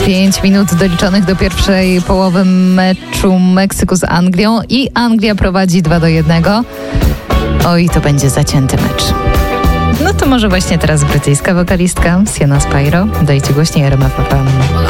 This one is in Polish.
5 minut doliczonych do pierwszej połowy meczu Meksyku z Anglią i Anglia prowadzi 2-1. Oj, to będzie zacięty mecz. No to może właśnie teraz brytyjska wokalistka Sienna Spyro. Dajcie głośniej RMF FM.